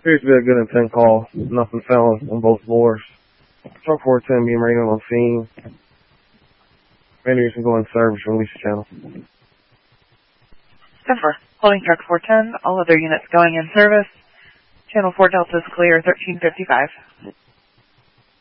Appears to be a good intent call. Nothing found on both floors. Truck 410 being rated on scene. Radiators can go in service, release channel. 10-4. Holding truck 410. All other units going in service. Channel 4 Delta is clear, 1355.